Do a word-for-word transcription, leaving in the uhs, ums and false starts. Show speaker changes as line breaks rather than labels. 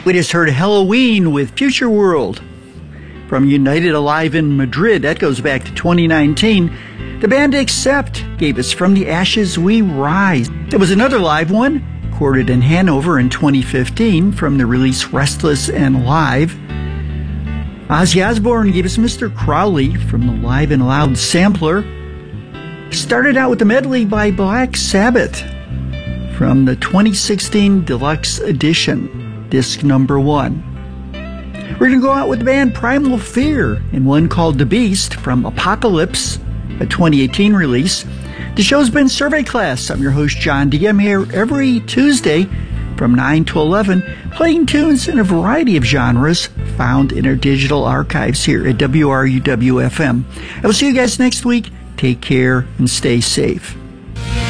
We just heard Helloween with Future World from United Alive in Madrid. That goes back to twenty nineteen. The band Accept gave us From the Ashes We Rise. There was another live one, recorded in Hanover in twenty fifteen from the release Restless and Live. Ozzy Osbourne gave us Mister Crowley from the Live and Loud sampler. Started out with the medley by Black Sabbath from the twenty sixteen Deluxe Edition, disc number one. We're going to go out with the band Primal Fear and one called The Beast from Apocalypse, a twenty eighteen release. The show's been Survey Class. I'm your host, John D. I'm here every Tuesday from nine to eleven, playing tunes in a variety of genres found in our digital archives here at W R U W F M. I will see you guys next week. Take care and stay safe.